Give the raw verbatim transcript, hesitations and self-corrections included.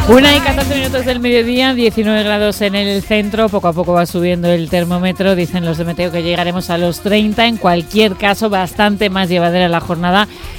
Una y catorce minutos del mediodía, diecinueve grados en el centro, poco a poco va subiendo el termómetro, dicen los de Meteo que llegaremos a los treinta, en cualquier caso bastante más llevadera la jornada